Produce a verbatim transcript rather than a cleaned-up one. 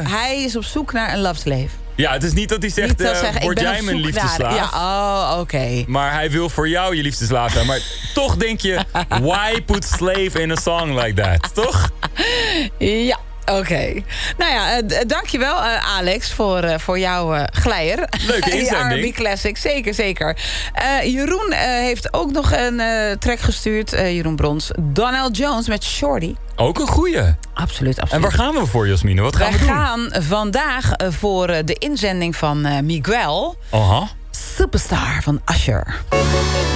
hij, hij is op zoek naar een love slave. Ja, het is niet dat hij zegt, Niet dat uh, zeggen, word ik ben jij op mijn zoek liefdesslaaf? naar- Ja, oh, oké. Okay. Maar hij wil voor jou je liefdesslaaf zijn. Maar toch denk je, why put slave in a song like that? Toch? Ja. Oké. Okay. Nou ja, uh, dankjewel uh, Alex voor, uh, voor jouw uh, glijer. Leuke inzending. R en B Classic, zeker, zeker. Uh, Jeroen uh, heeft ook nog een uh, track gestuurd. Uh, Jeroen Brons. Donell Jones met Shorty. Ook een goeie. Absoluut, absoluut. En waar gaan we voor, Jasmine? Wat gaan Wij we doen? We gaan vandaag uh, voor uh, de inzending van uh, Miguel. Aha. Superstar van Usher.